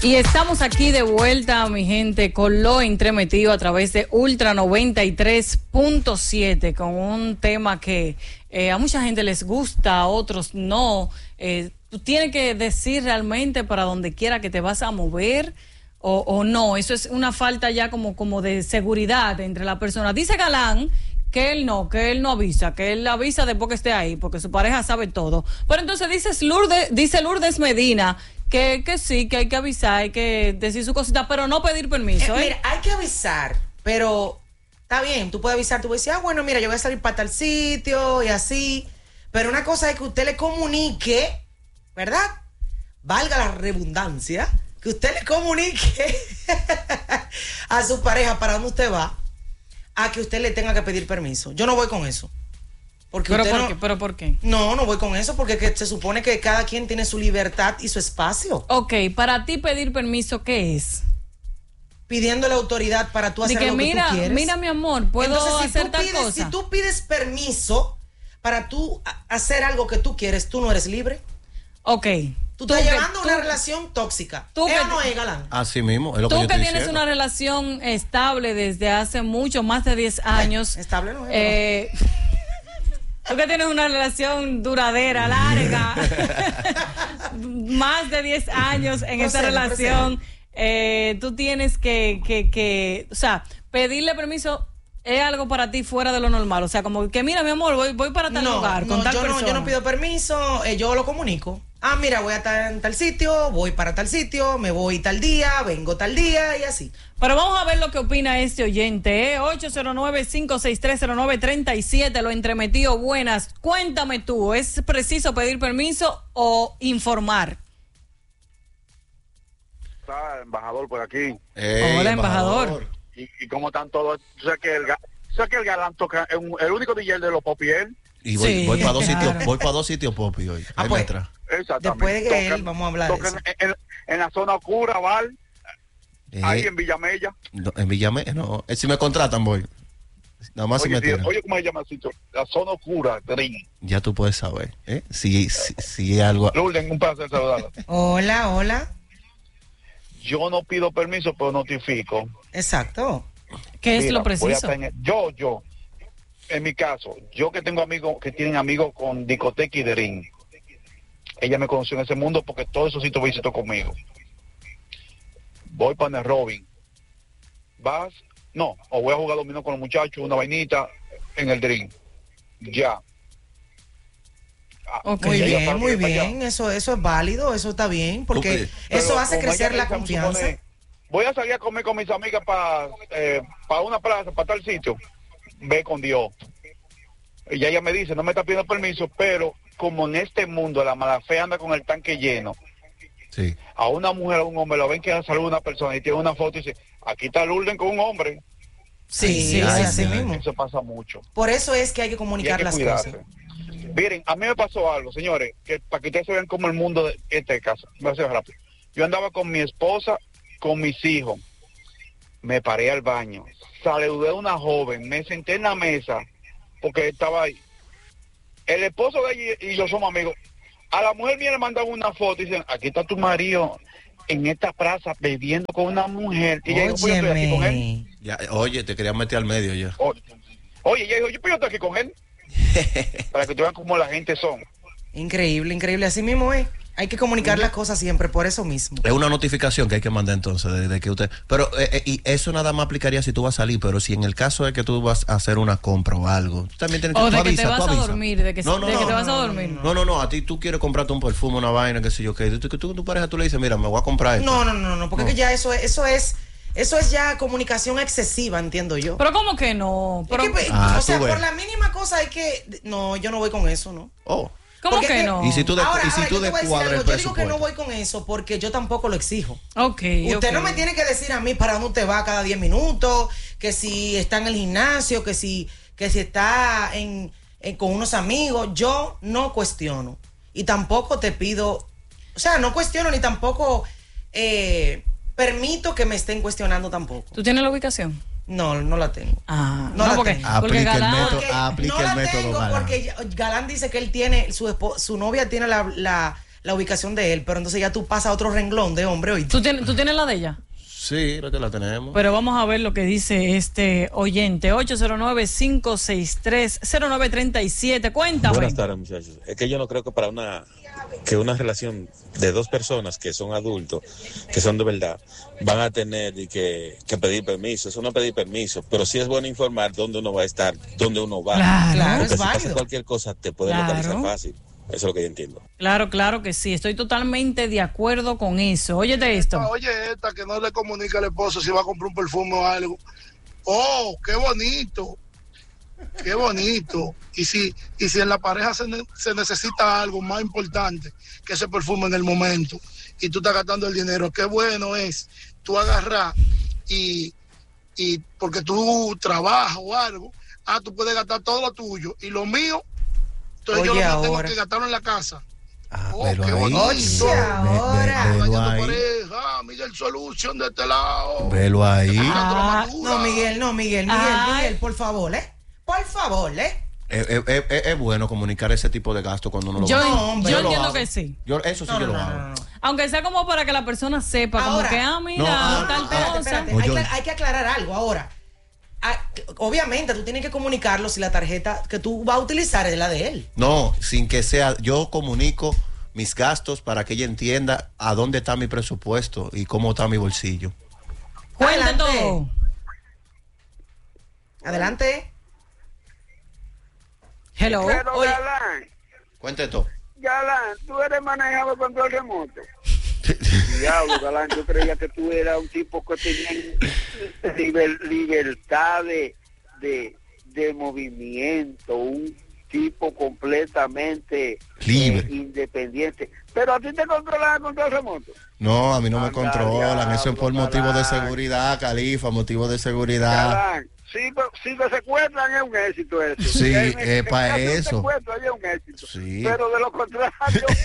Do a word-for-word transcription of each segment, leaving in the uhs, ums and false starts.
Y estamos aquí de vuelta, mi gente, con lo entremetido a través de Ultra noventa y tres punto siete, con un tema que eh, a mucha gente les gusta, a otros no. Eh, tú tienes que decir realmente para donde quiera que te vas a mover o, o no. Eso es una falta ya como, como de seguridad entre la persona. Dice Galán que él no, que él no avisa, que él avisa después que esté ahí, porque su pareja sabe todo. Pero entonces dice Lourdes, dice Lourdes Medina que, que sí, que hay que avisar, hay que decir su cosita, pero no pedir permiso. Eh, ¿eh? Mira, hay que avisar, pero está bien, tú puedes avisar, tú puedes decir, ah, bueno, mira, yo voy a salir para tal sitio y así, pero una cosa es que usted le comunique, ¿verdad? Valga la redundancia, que usted le comunique a su pareja para dónde usted va, a que usted le tenga que pedir permiso. Yo no voy con eso. Porque ¿Pero usted por no, qué? ¿Pero por qué? No, no voy con eso porque que se supone que cada quien tiene su libertad y su espacio. Ok, para ti pedir permiso, ¿qué es? Pidiéndole autoridad para tú hacer que lo que mira, tú quieres. Mira, mi amor, ¿puedo Entonces, si hacer tú tal pides, cosa? Si tú pides permiso para tú hacer algo que tú quieres, tú no eres libre. Ok. Tú estás que, llevando tú, una relación tóxica. Tú ¿Es que, o no es, Galán? Así mismo, es lo que tú yo que estoy tienes diciendo. una relación estable desde hace mucho, más de diez años. Eh, estable no es. Eh, tú que tienes una relación duradera, larga, más de diez años en esa relación, eh, tú tienes que, que, que, o sea, pedirle permiso es algo para ti fuera de lo normal. O sea, como que mira, mi amor, voy, voy para tal no, lugar, no, con tal yo persona. No, yo no pido permiso, eh, yo lo comunico. Ah, mira, voy a estar en tal sitio, voy para tal sitio, me voy tal día, vengo tal día y así. Pero vamos a ver lo que opina este oyente, ¿eh? ocho cero nueve, cinco seis tres, cero nueve tres siete, lo entremetido, buenas. Cuéntame tú, ¿es preciso pedir permiso o informar? Está embajador por aquí. Ey, Hola, embajador. ¿Y, y cómo están todos? O sea que el, o sea que el Galán toca, un, el único D J de los Popi él. Y voy, Sí, voy para dos claro. sitios, voy para dos sitios Popi hoy. Ah, Ahí pues, me entra. Exactamente. Después de que Tocan- él, vamos a hablar de tocan eso. en, en, en la zona oscura, Val, Eh, ahí en Villamella. no, en Villamé, no. Eh, si me contratan, voy. Nada más si Oye, me sí, tiran. oye, ¿cómo se llama el sitio? La zona oscura, Trin. Ya tú puedes saber, ¿eh? Si, si, si es algo. Lourdes, un placer saludarla. Hola, hola. Yo no pido permiso, pero notifico. Exacto. ¿Qué es Mira, lo voy a preciso? estar en el- yo, yo, en mi caso, yo que tengo amigos que tienen amigos con discoteca y Derín, ella me conoció en ese mundo porque todos esos sitios visitó conmigo. Voy para el Robin. ¿Vas? No, o voy a jugar dominó con los muchachos, una vainita en el Dream. Ya. Ah, Ok. Muy ella bien, sabe muy que está allá. bien. Eso, eso es válido, eso está bien, porque Pero eso hace como crecer ella la me confianza. supone, voy a salir a comer con mis amigas para eh, para una plaza, para tal sitio. Ve con Dios. Y ya ella me dice, no me está pidiendo permiso, pero como en este mundo la mala fe anda con el tanque lleno, Sí. a una mujer o a un hombre lo ven que saluda una persona y tiene una foto y dice, aquí está Lourdes con un hombre. Sí, Sí, sí, ay, así sí. mismo. Eso pasa mucho. Por eso es que hay que Y hay comunicar que las cuidarse. cosas. Miren, a mí me pasó algo, señores, que para que ustedes se vean como el mundo de este caso. Voy a hacer rápido. Yo andaba con mi esposa, con mis hijos. Me paré al baño. Saludé a una joven, me senté en la mesa porque estaba ahí. El esposo de ella y yo somos amigos. A la mujer mía le mandan una foto y dicen, aquí está tu marido en esta plaza bebiendo con una mujer. Y ella dijo, pues yo estoy aquí con él. Óyeme. Ya, oye, te quería meter al medio ya. O- Oye, ella dijo, yo, pues yo estoy aquí con él. Para que tú vean cómo la gente son. Increíble, increíble. Así mismo es. Hay que comunicar las cosas siempre, por eso mismo. Es una notificación que hay que mandar entonces de, de que usted. Pero eh, eh, y eso nada más aplicaría si tú vas a salir, pero si en el caso de que tú vas a hacer una compra o algo, tú también tienes que O tú de que avisa, te vas tú a avisa. dormir, de que, No, no, de que no, te vas a no, dormir. No, no, no, a ti tú quieres comprarte un perfume, una vaina, qué sé yo, que tú, tú, tú, tu pareja tú le dices, mira, me voy a comprar esto. No, no, no, no, porque No. es que ya eso es, eso es, eso es ya comunicación excesiva, entiendo yo. Pero ¿cómo que no? Es Pero, que, pues, Ah, o tú sea, ves. por la mínima cosa hay que, no, yo no voy con eso, ¿no? Oh. ¿Cómo porque que es que- no? Y si tú de, Ahora, y si ahora, tú yo te voy a decir descuadras algo, el yo digo que no presupuesto. voy con eso porque yo tampoco lo exijo. Ok, Usted ok. no me tiene que decir a mí para dónde usted va cada diez minutos, que si está en el gimnasio, que si, que si está en, en- con unos amigos. Yo no cuestiono. Y tampoco te pido, o sea, no cuestiono ni tampoco eh, permito que me estén cuestionando tampoco. ¿Tú tienes la ubicación? No, no la tengo. Ah, No no, la porque, tengo. porque Aplica el Galán... método. Porque aplica no el la método tengo Galán. porque Galán dice que él tiene, su, espo- su novia tiene la, la, la ubicación de él, pero entonces ya tú pasas a otro renglón de hombre hoy. ¿Tú tienes, ¿Tú tienes la de ella? Sí, la que la tenemos. Pero vamos a ver lo que dice este oyente. ocho cero nueve, cinco seis tres, cero nueve tres siete. Cuéntame. Buenas tardes, muchachos. Es que yo no creo que para una que una relación de dos personas que son adultos, que son de verdad, van a tener y que, que pedir permiso. Eso no es pedir permiso, pero sí es bueno informar dónde uno va a estar, dónde uno va. Claro, Claro, Porque es si pasa válido. cualquier cosa, te puede Claro. localizar fácil. Eso es lo que yo entiendo. Claro, claro que sí. Estoy totalmente de acuerdo con eso. Óyete esto. Oye, esta que no le comunica al esposo si va a comprar un perfume o algo. Oh, qué bonito. Qué bonito. Y si, y si en la pareja se, ne- se necesita algo más importante que ese perfume en el momento y tú estás gastando el dinero, qué bueno es tú agarrar y, y porque tú trabajas o algo, ah, tú puedes gastar todo lo tuyo y lo mío, entonces yo Oye, lo tengo ahora. que gastarlo en la casa. Ah, Oh, pero qué ahí. bonito. Oye, ahora. Ve- ve- velo Dañando ahí. pareja, Miguel Solution de este lado. Velo ahí. Ah, No, Miguel, no, Miguel, Miguel, Ay. Miguel, por favor, ¿eh? Por favor, ¿eh? Es, es- es- es bueno comunicar ese tipo de gasto cuando uno lo Yo, va a- No, hombre, yo yo lo entiendo hago. que sí. Yo, eso sí No, yo no, lo no, hago. no, no. Aunque sea como para que la persona sepa, Ahora. como que, ah, mira, No, ah, tal ah, cosa. Espérate, No, hay, yo- que, hay que aclarar algo ahora. Ah, obviamente tú tienes que comunicarlo si la tarjeta que tú vas a utilizar es la de él. No, sin que sea, yo comunico mis gastos para que ella entienda a dónde está mi presupuesto y cómo está mi bolsillo. Cuente Adelante. todo. Adelante. Hello. Pero Oye. Galán, Cuente todo. Galán, tú eres manejado con control remoto. Diablo, Galán, yo creía que tú eras un tipo que tenía liber- libertad de, de, de movimiento, un tipo completamente Libre. eh, independiente. Pero a ti te controlan con control remoto. No, a mí no me Anda, controlan. Eso es por diablo, motivo de Galán. seguridad, Califa, motivo de seguridad. Galán, si, si te secuestran es un éxito eso. Sí, Si hay- es si pa' hay un eso. secuestro, ahí es un éxito. Sí. Pero de lo contrario...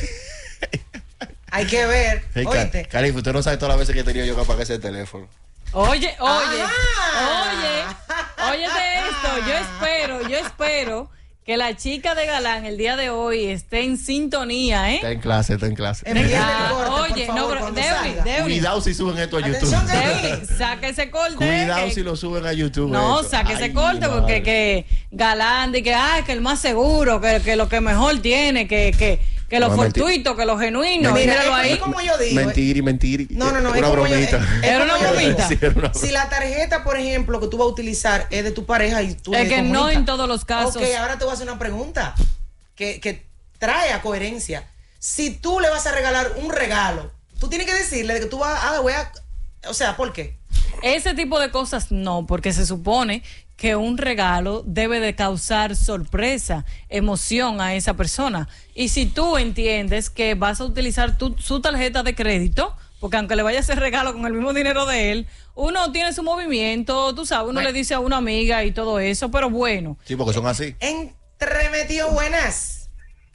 Hay que ver. Hey, Ca- Oíste. Califa, usted no sabe todas las veces que he tenido yo que apagar ese teléfono. Oye, oye, Ah. oye, óyete esto, yo espero, yo espero que la chica de Galán el día de hoy esté en sintonía, Está ¿eh? en clase, está en clase. Envíale el Ah, corte, por oye, favor, no, pero cuando Deuli, salga. Deuli, Cuidado si suben esto a YouTube. Atención, Deuli. Deuli, saque ese corte. Cuidado que- si lo suben a YouTube. No, esto. saque ese Ay, corte madre. porque que Galán de que ay, que el más seguro, que, que lo que mejor tiene, que, que, que lo No, mentira. fortuito, que lo genuino, Mira, míralo es- ahí. es como yo digo. Mentiri, mentiri. No, no, no, es Una como yo- bromita. es- es Era como una yo digo. bromita. Sí, era una Si broma. la tarjeta, por ejemplo, que tú vas a utilizar es de tu pareja y tú Es le que no comunicas. en todos los casos. Ok, ahora te voy a hacer una pregunta que, que trae a coherencia. Si tú le vas a regalar un regalo, tú tienes que decirle que tú vas a... voy a o sea, ¿por qué? Ese tipo de cosas no, porque se supone que un regalo debe de causar sorpresa, emoción a esa persona. Y si tú entiendes que vas a utilizar tu, su tarjeta de crédito, porque aunque le vaya a hacer regalo con el mismo dinero de él, uno tiene su movimiento, tú sabes, uno Bueno. le dice a una amiga y todo eso, pero bueno. Sí, porque son así. Entremetido, buenas.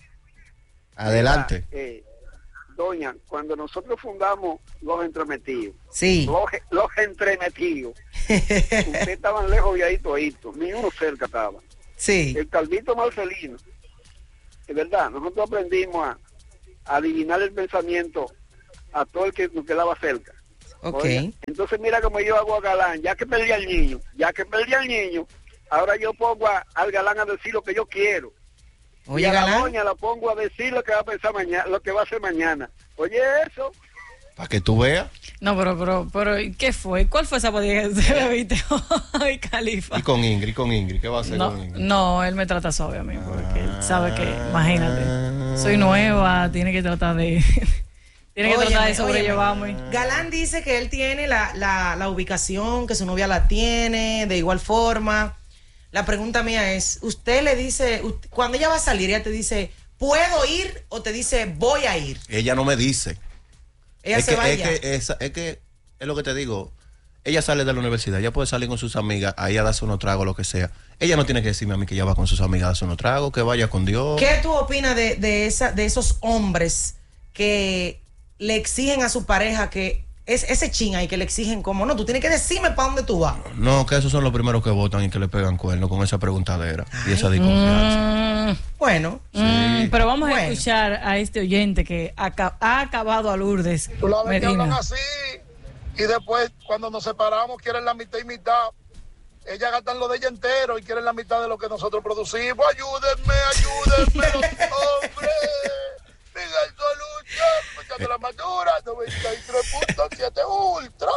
Adelante. Eh, doña, cuando nosotros fundamos Los Entremetidos, Sí. los, los Entremetidos, ustedes estaban lejos y ahí toditos, ni uno cerca estaba. Sí. El Calvito Marcelino, es verdad, nosotros aprendimos a, a adivinar el pensamiento a todo el que nos quedaba cerca. Ok. Oiga, entonces mira cómo yo hago a Galán, ya que perdí al niño, ya que perdí al niño, ahora yo pongo a- al Galán a decir lo que yo quiero. Oye, y a la Galán. doña la pongo a decir lo que va a pensar mañana, lo que va a hacer mañana. Oye, eso. Para que tú veas. No, pero, pero, pero, ¿qué fue? ¿Cuál fue esa bodega que se bebiste hoy, Califa? Y con Ingrid, con Ingrid. ¿Qué va a hacer No, con Ingrid? no, él me trata suave a mí, porque él sabe que, imagínate, soy nueva, tiene que tratar de, tiene que Óyeme, tratar de óyeme. sobrellevarme. Galán dice que él tiene la, la, la ubicación, que su novia la tiene, de igual forma. La pregunta mía es, usted le dice, usted- cuando ella va a salir, ella te dice, ¿puedo ir? O te dice, voy a ir. Ella no me dice. Ella es se que, va es ya. que, es, es que es lo que te digo. Ella sale de la universidad, ella puede salir con sus amigas, ahí a darse unos tragos, lo que sea. Ella no tiene que decirme a mí que ella va con sus amigas a darse unos tragos, que vaya con Dios. ¿Qué tú opinas de, de, esa, de esos hombres que le exigen a su pareja que es ese chin ahí que le exigen como, no, tú tienes que decirme para dónde tú vas? No, que esos son los primeros que votan y que le pegan cuernos con esa preguntadera y esa desconfianza. Mm, Bueno. Mm, pero vamos Bueno. a escuchar a este oyente que aca- ha acabado a Lourdes Tú la ves que hablan Medina. así y después cuando nos separamos quieren la mitad y mitad. Ellas gastan lo de ella entero y quieren la mitad de lo que nosotros producimos. Ayúdenme, ayúdenme los hombres. Miguel Solución, escuchando la madura, noventa y tres punto siete Ultra.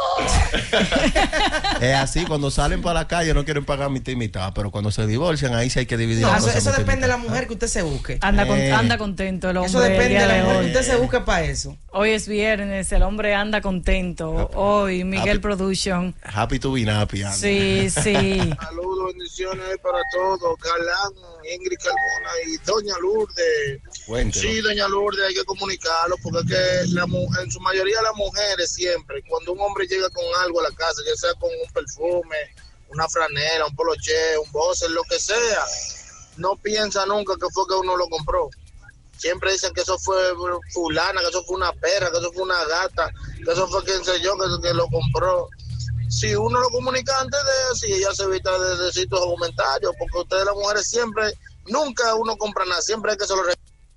Es así, cuando salen para la calle no quieren pagar mitad y mitad, pero cuando se divorcian ahí sí hay que dividir. No, la eso, cosa eso mitad y depende de la mitad. mujer que usted se busque. Anda, con- Eh. anda contento el hombre. Eso depende el día de la de mujer hoy. que usted se busque para eso. Hoy es viernes, el hombre anda contento. Hoy, Miguel Happy- Production. Happy to be happy. anda. Sí, sí. Saludos, bendiciones para todos. Galán, Ingrid Carmona y Doña Lourdes. Cuéntelo. Sí, Doña Lourdes, hay que comunicarlo porque es que la, mu- en su mayoría las mujeres siempre, cuando un hombre llega con algo a la casa, ya sea con un perfume, una franela, un poloché, un boxer, lo que sea, no piensa nunca que fue que uno lo compró. Siempre dicen que eso fue fulana, que eso fue una perra, que eso fue una gata, que eso fue quien sé yo, que, que lo compró. Si uno lo comunica antes de así, ella se evita de decir tus comentarios, porque ustedes las mujeres siempre, nunca uno compra nada, siempre hay que se lo re-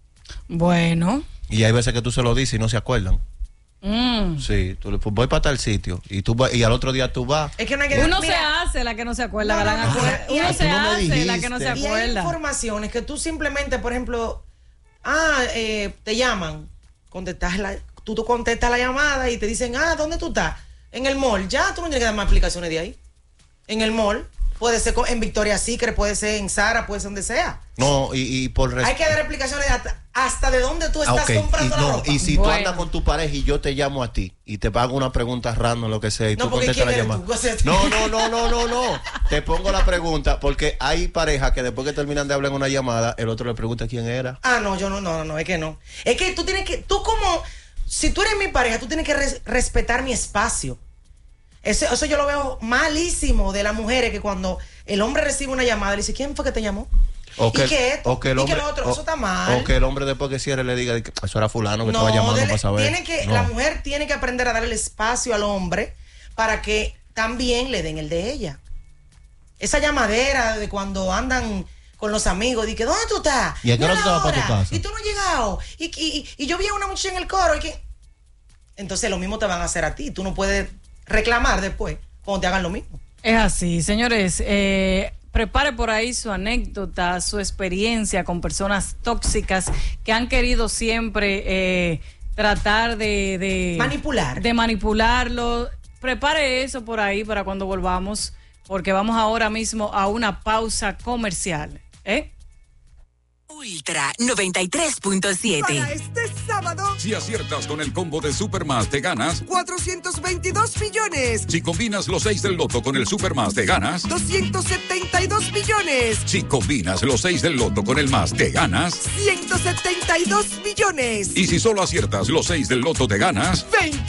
Bueno. Y hay veces que tú se lo dices y no se acuerdan. Mm. Sí, tú le pues, voy para tal sitio y tú vas, y al otro día tú vas. Es que no hay que Uno mira, se hace la que no se acuerda, No, no, Galán. no, Acuer- y Uno hay- se tú no me hace la que no se dijiste. Y hay acuerda. informaciones que tú simplemente, por ejemplo, ah, eh, te llaman, contestas la, tú, tú contestas la llamada y te dicen, ah, ¿dónde tú estás? En el mall. Ya tú no tienes que dar más explicaciones de ahí. En el mall. Puede ser co- en Victoria's Secret, puede ser en Zara, puede ser donde sea. No, y, y por res- Hay que dar explicaciones hasta, hasta de dónde tú Ah, estás ok. comprando y, la no, ropa. y si tú Bueno. andas con tu pareja y yo te llamo a ti y te hago una pregunta random, lo que sea, y No, tú porque contestas la ¿quién eres llamada. tú? O sea, No, no, no, no, no, no. Te pongo la pregunta porque hay parejas que después que terminan de hablar en una llamada, el otro le pregunta quién era. Ah, no, yo no, no, no, no, es que no. Es que tú tienes que, tú como, si tú eres mi pareja, tú tienes que res- respetar mi espacio. Eso, eso yo lo veo malísimo de las mujeres, que cuando el hombre recibe una llamada, le dice, ¿quién fue que te llamó? O que, ¿Y qué esto? o que el ¿Y hombre, qué lo otro? o- Eso está mal. O que el hombre después que cierre le diga que eso era fulano que estaba llamando dele- para saber. tiene que, No. la mujer tiene que aprender a darle el espacio al hombre para que también le den el de ella. Esa llamadera de cuando andan con los amigos, de que, ¿dónde tú estás? ¿Y a qué hora Mira tú te vas la para tu hora. casa? Y tú no has llegado. Y, y, y- y yo vi a una muchacha en el coro. Y que... Entonces lo mismo te van a hacer a ti. Tú no puedes reclamar después cuando te hagan lo mismo. Es así, señores. Eh, prepare por ahí su anécdota, su experiencia con personas tóxicas que han querido siempre eh, tratar de, de Manipular. de manipularlo. Prepare eso por ahí para cuando volvamos, porque vamos ahora mismo a una pausa comercial. ¿Eh? Ultra noventa y tres punto siete. Para este sábado, Si aciertas con el combo de Supermás, te ganas. cuatrocientos veintidós millones, Si combinas los seis del loto con el Supermás, te ganas. doscientos setenta y dos millones, Si combinas los seis del loto con el más, te ganas. ciento setenta y dos millones, Y si solo aciertas los seis del loto, te ganas. veinte